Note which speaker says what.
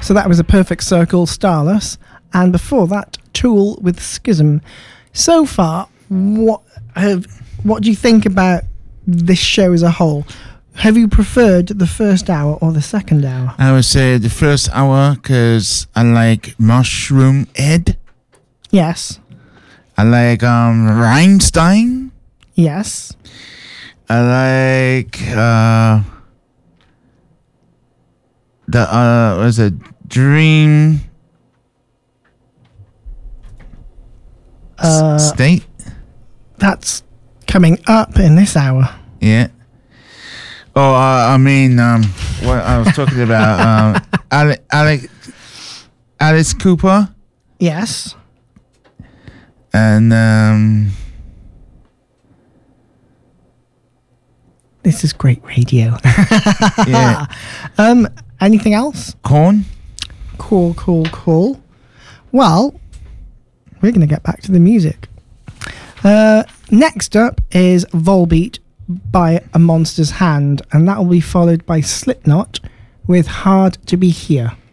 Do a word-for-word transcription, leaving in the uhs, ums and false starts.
Speaker 1: So that was A Perfect Circle, Starless. And before that, Tool with Schism. So far, what have what do you think about this show as a whole? Have you preferred the first hour or the second hour?
Speaker 2: I would say the first hour because I like Mushroom Head.
Speaker 1: Yes.
Speaker 2: I like um Reinstein.
Speaker 1: Yes.
Speaker 2: I like uh the uh was it Dream
Speaker 1: Uh,
Speaker 2: State?
Speaker 1: That's coming up in this hour.
Speaker 2: Yeah. Oh, uh, I mean, um, what I was talking about, um, Alec, Alec, Alice Cooper,
Speaker 1: Yes.
Speaker 2: and um,
Speaker 1: This is great radio.
Speaker 2: yeah,
Speaker 1: Um, anything else?
Speaker 2: Corn.
Speaker 1: Cool, cool, cool. Well, we're going to get back to the music. Uh, next up is Volbeat by A Monster's Hand, and that will be followed by Slipknot with Hard to Be Here.